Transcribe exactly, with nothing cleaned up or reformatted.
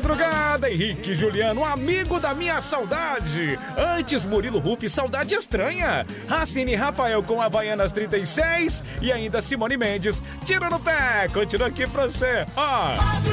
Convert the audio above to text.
madrugada, Henrique e Juliano, amigo da minha saudade. Antes, Murilo Ruff, saudade estranha. Racine e Rafael com Havaianas trinta e seis. E ainda Simone Mendes, tiro no pé. Continua aqui pra você, ó.